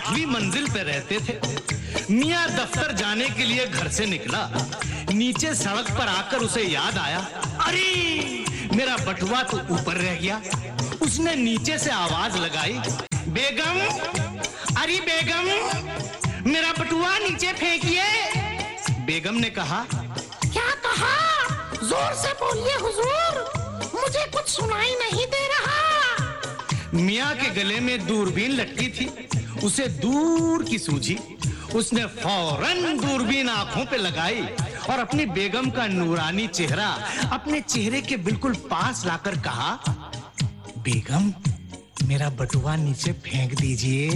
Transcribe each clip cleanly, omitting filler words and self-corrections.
8वीं मंजिल पे रहते थे। मियां दफ्तर जाने के लिए घर से निकला। नीचे सड़क पर आकर उसे याद आया, अरे मेरा बटुआ तो ऊपर रह गया। उसने नीचे से आवाज लगाई, बेगम, अरे बेगम, मेरा बटुआ नीचे फेंकिए। बेगम ने कहा, क्या कहा? जोर से बोलिए हुजूर, मुझे कुछ सुनाई नहीं दे रहा। मियां के गले में दूरबीन लटकी थी, उसे दूर की सूझी। उसने फौरन दूरबीन आंखों पे लगाई और अपनी बेगम का नूरानी चेहरा अपने चेहरे के बिल्कुल पास लाकर कहा, बेगम, मेरा बटुआ नीचे फेंक दीजिए।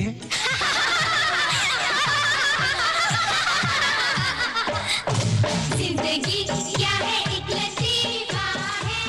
जिंदगी क्या है, एक लतीफा है।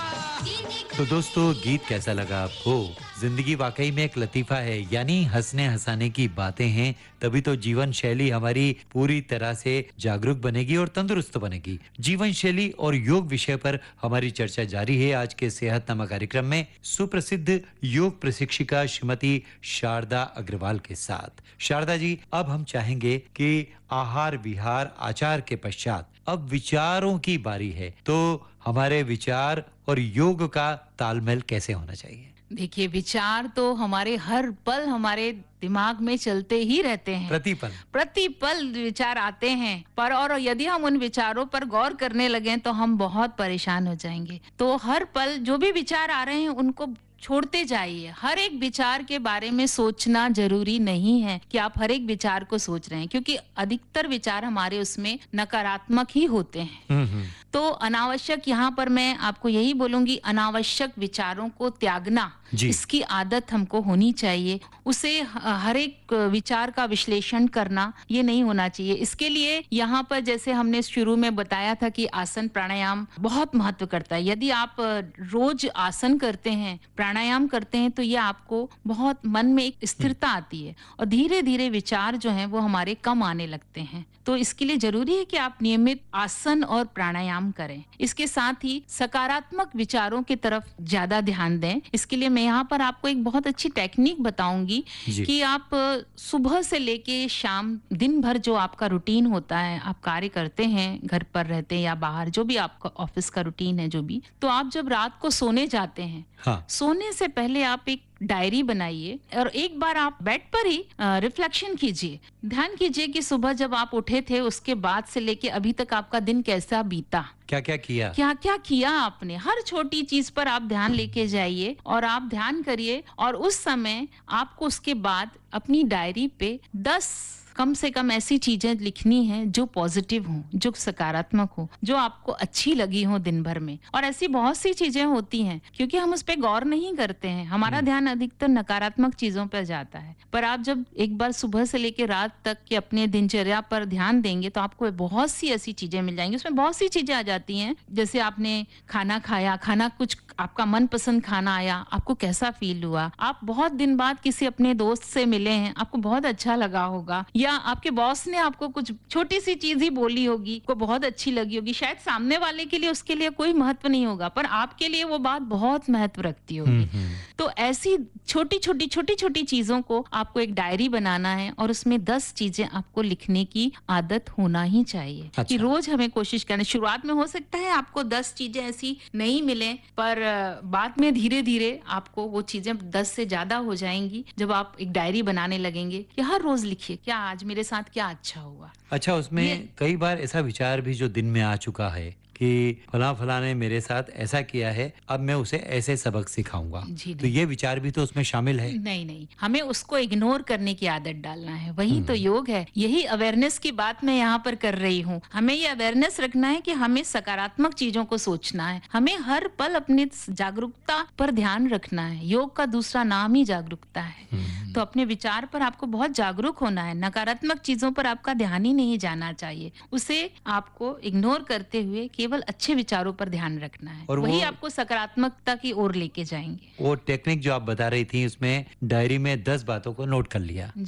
तो दोस्तों, गीत कैसा लगा आपको? जिंदगी वाकई में एक लतीफा है, यानी हंसने हंसाने की बातें हैं, तभी तो जीवन शैली हमारी पूरी तरह से जागरूक बनेगी और तंदुरुस्त बनेगी। जीवन शैली और योग विषय पर हमारी चर्चा जारी है आज के सेहतनामा कार्यक्रम में सुप्रसिद्ध योग प्रशिक्षिका श्रीमती शारदा अग्रवाल के साथ। शारदा जी, अब हम चाहेंगे कि आहार विहार आचार के पश्चात अब विचारों की बारी है, तो हमारे विचार और योग का तालमेल कैसे होना चाहिए? देखिए, विचार तो हमारे हर पल हमारे दिमाग में चलते ही रहते हैं। प्रतिपल विचार आते हैं, पर और यदि हम उन विचारों पर गौर करने लगें तो हम बहुत परेशान हो जाएंगे। तो हर पल जो भी विचार आ रहे हैं उनको छोड़ते जाइए। हर एक विचार के बारे में सोचना जरूरी नहीं है कि आप हर एक विचार को सोच रहे हैं, क्योंकि अधिकतर विचार हमारे उसमें नकारात्मक ही होते हैं। तो अनावश्यक, यहाँ पर मैं आपको यही बोलूंगी, अनावश्यक विचारों को त्यागना, इसकी आदत हमको होनी चाहिए। उसे हर एक विचार का विश्लेषण करना ये नहीं होना चाहिए। इसके लिए यहाँ पर जैसे हमने शुरू में बताया था कि आसन प्राणायाम बहुत महत्व करता है। यदि आप रोज आसन करते हैं, प्राणायाम करते हैं, तो ये आपको बहुत मन में एक स्थिरता आती है और धीरे धीरे विचार जो हैं वो हमारे कम आने लगते हैं। तो इसके लिए जरूरी है कि आप नियमित आसन और प्राणायाम करें। इसके साथ ही सकारात्मक विचारों की तरफ ज्यादा ध्यान दें। इसके लिए मैं यहाँ पर आपको एक बहुत अच्छी टेक्निक बताऊंगी कि आप सुबह से लेके शाम दिन भर जो आपका रूटीन होता है, आप कार्य करते हैं, घर पर रहते हैं या बाहर, जो भी आपका ऑफिस का रूटीन है, जो भी, तो आप जब रात को सोने जाते हैं, सोने से पहले आप एक डायरी बनाइए और एक बार आप बेड पर ही रिफ्लेक्शन कीजिए। ध्यान कीजिए कि सुबह जब आप उठे थे उसके बाद से लेके अभी तक आपका दिन कैसा बीता, क्या क्या किया आपने। हर छोटी चीज पर आप ध्यान लेके जाइए और आप ध्यान करिए, और उस समय आपको उसके बाद अपनी डायरी पे 10 कम से कम ऐसी चीजें लिखनी है जो पॉजिटिव हो, जो सकारात्मक हो, जो आपको अच्छी लगी हो दिन भर में। और ऐसी बहुत सी चीजें होती हैं, क्योंकि हम उस पे गौर नहीं करते हैं, हमारा ध्यान अधिकतर नकारात्मक चीजों पर जाता है। पर आप जब एक बार सुबह से लेकर रात तक के अपने दिनचर्या पर ध्यान देंगे तो आपको बहुत सी ऐसी चीजें मिल जाएंगी। उसमें बहुत सी चीजें आ जाती हैं, जैसे आपने खाना खाया, खाना कुछ आपका मनपसंद खाना आया, आपको कैसा फील हुआ, आप बहुत दिन बाद किसी अपने दोस्त से मिले हैं, आपको बहुत अच्छा लगा होगा, या आपके बॉस ने आपको कुछ छोटी सी चीज ही बोली होगी, को बहुत अच्छी लगी होगी। शायद सामने वाले के लिए उसके लिए कोई महत्व नहीं होगा, पर आपके लिए वो बात बहुत महत्व रखती होगी। तो ऐसी छोटी छोटी चीजों को आपको एक डायरी बनाना है और उसमें 10 चीजें आपको लिखने की आदत होना ही चाहिए। कि रोज हमें कोशिश करनी। शुरुआत में हो सकता है आपको 10 चीजें ऐसी नहीं मिले, पर बाद में धीरे धीरे आपको वो चीजें 10 से ज्यादा हो जाएंगी जब आप एक डायरी बनाने लगेंगे कि हर रोज लिखिए क्या आज मेरे साथ क्या अच्छा हुआ। अच्छा, उसमें कई बार ऐसा विचार भी जो दिन में आ चुका है कि फला ने मेरे साथ ऐसा किया है, अब मैं उसे ऐसे सबक सिखाऊंगा, तो ये विचार भी तो उसमें शामिल है। नहीं, हमें उसको इग्नोर करने की आदत डालना है, वही तो योग है। यही अवेयरनेस की बात मैं यहाँ पर कर रही हूँ। हमें ये अवेयरनेस रखना है कि हमें सकारात्मक चीजों को सोचना है, हमें हर पल अपनी जागरूकता पर ध्यान रखना है। योग का दूसरा नाम ही जागरूकता है। तो अपने विचार पर आपको बहुत जागरूक होना है, नकारात्मक चीजों पर आपका ध्यान ही नहीं जाना चाहिए, उसे आपको इग्नोर करते हुए केवल अच्छे विचारों पर ध्यान रखना है, और वही आपको सकारात्मकता की ओर लेके जाएंगे। वो टेक्निक जो आप बता रही थी, उसमें डायरी में 10 बातों को नोट कर लिया। जी हाँ।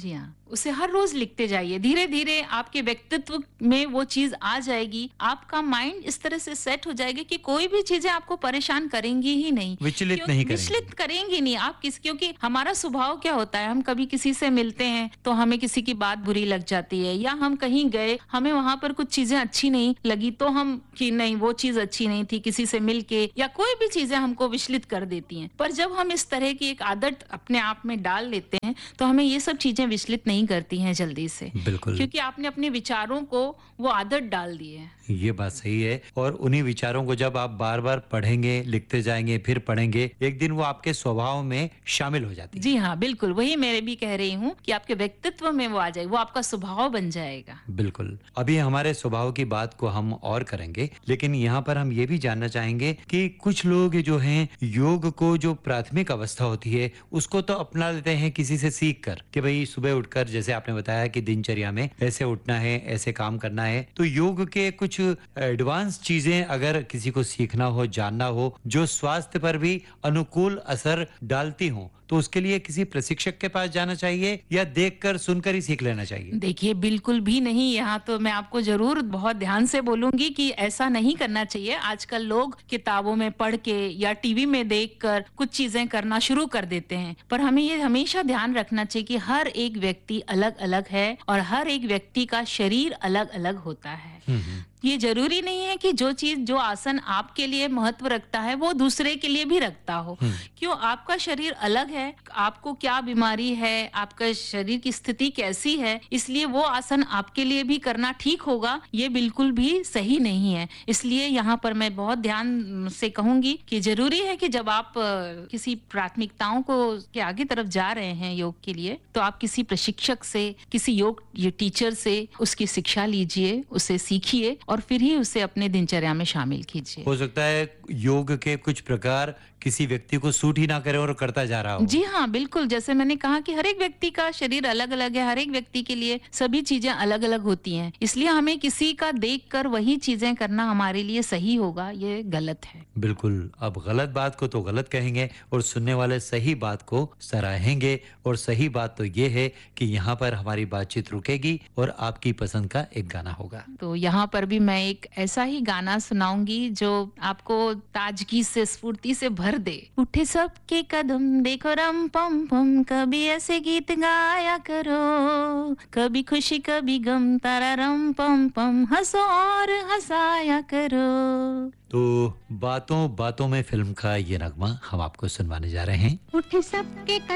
उसे हर रोज लिखते जाइए। धीरे धीरे आपके व्यक्तित्व में वो चीज आ जाएगी। आपका माइंड इस तरह से सेट हो जाएगा कि कोई भी चीजें आपको परेशान करेंगी ही नहीं, विचलित करेंगी नहीं। आप क्योंकि हमारा स्वभाव क्या होता है, हम कभी किसी से मिलते हैं तो हमें किसी की बात बुरी लग जाती है, या हम कहीं गए हमें वहां पर कुछ चीजें अच्छी नहीं लगी तो हम कि नहीं वो चीज अच्छी नहीं थी, किसी से मिलके या कोई भी चीजें हमको विचलित कर देती हैं। पर जब हम इस तरह की एक आदत अपने आप में डाल लेते हैं तो हमें ये सब चीजें विचलित नहीं करती हैं जल्दी से, बिल्कुल, क्योंकि आपने अपने विचारों को वो आदत डाल दी है। ये बात सही है। और उन्हीं विचारों को जब आप बार बार पढ़ेंगे, लिखते जाएंगे, फिर पढ़ेंगे, एक दिन वो आपके स्वभाव में शामिल हो जाती है। जी हाँ, बिल्कुल, वही मैं भी कह रही हूँ कि आपके व्यक्तित्व में वो आ जाएगी, वो आपका स्वभाव बन जाएगा। बिल्कुल। अभी हमारे स्वभाव की बात को हम और करेंगे, लेकिन यहाँ पर हम ये भी जानना चाहेंगे कि कुछ लोग जो हैं योग को जो प्राथमिक अवस्था होती है उसको तो अपना लेते हैं किसी से सीख कर, कि भाई सुबह उठकर जैसे आपने बताया कि दिनचर्या में ऐसे उठना है, ऐसे काम करना है। तो योग के कुछ एडवांस चीजें अगर किसी को सीखना हो, जानना हो, जो स्वास्थ्य पर भी अनुकूल असर डालती हो, तो उसके लिए किसी प्रशिक्षक के पास जाना चाहिए या देखकर सुनकर ही सीख लेना चाहिए? देखिए, बिल्कुल भी नहीं। यहाँ तो मैं आपको जरूर बहुत ध्यान से बोलूंगी कि ऐसा नहीं करना चाहिए। आजकल लोग किताबों में पढ़ के या टीवी में देखकर कुछ चीजें करना शुरू कर देते हैं, पर हमें ये हमेशा ध्यान रखना चाहिए कि हर एक व्यक्ति अलग अलग है और हर एक व्यक्ति का शरीर अलग अलग होता है। ये जरूरी नहीं है कि जो आसन आपके लिए महत्व रखता है वो दूसरे के लिए भी रखता हो। क्यों? आपका शरीर अलग है, आपको क्या बीमारी है, आपका शरीर की स्थिति कैसी है, इसलिए वो आसन आपके लिए भी करना ठीक होगा, ये बिल्कुल भी सही नहीं है। इसलिए यहाँ पर मैं बहुत ध्यान से कहूंगी कि जरूरी है कि जब आप किसी प्राथमिकताओं को के आगे तरफ जा रहे हैं योग के लिए, तो आप किसी प्रशिक्षक से, किसी योग टीचर से उसकी शिक्षा लीजिए, उसे सीखिए और फिर ही उसे अपने दिनचर्या में शामिल कीजिए। हो सकता है योग के कुछ प्रकार किसी व्यक्ति को सूट ही ना करे और करता जा रहा हो। जी हाँ, बिल्कुल। जैसे मैंने कहा कि हर एक व्यक्ति का शरीर अलग अलग है, हर एक व्यक्ति के लिए सभी चीजें अलग अलग होती हैं, इसलिए हमें किसी का देखकर वही चीजें करना हमारे लिए सही होगा, ये गलत है। बिल्कुल। अब गलत बात को तो गलत कहेंगे और सुनने वाले सही बात को सराहेंगे, और सही बात तो ये है कि यहाँ पर हमारी बातचीत रुकेगी और आपकी पसंद का एक गाना होगा। तो यहाँ पर भी मैं एक ऐसा ही गाना सुनाऊंगी जो आपको ताजगी से, स्फूर्ति से भर दे। उठे सबके कदम देखो रम पम पम, कभी ऐसे गीत गाया करो, कभी खुशी कभी गम, तारा रम पम पम, हंसो और हंसाया करो। तो बातों बातों में फिल्म का ये नगमा हम आपको सुनवाने जा रहे हैं। उठे सबके